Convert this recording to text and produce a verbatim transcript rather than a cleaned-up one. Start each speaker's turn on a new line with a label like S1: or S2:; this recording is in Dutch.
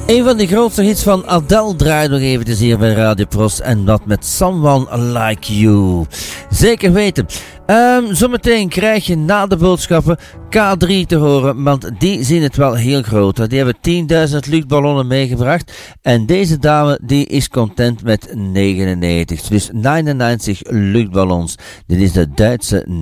S1: Een van de grootste hits van Adele draait nog eventjes hier bij Radio Pros en dat met Someone Like You. Zeker weten. Um, zometeen krijg je na de boodschappen K drie te horen, want die zien het wel heel groot. Die hebben tienduizend luchtballonnen meegebracht en deze dame die is content met negenennegentig. Dus negenennegentig luchtballons. Dit is de Duitse